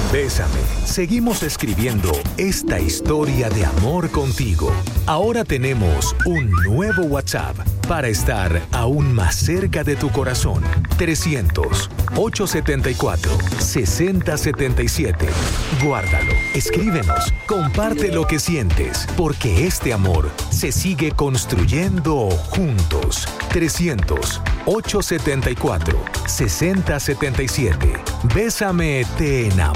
Bésame, seguimos escribiendo esta historia de amor contigo. Ahora tenemos un nuevo WhatsApp para estar aún más cerca de tu corazón. 300-874-6077. Guárdalo, escríbenos, comparte lo que sientes, porque este amor se sigue construyendo juntos. 300-874-6077. Bésame, te enamoro.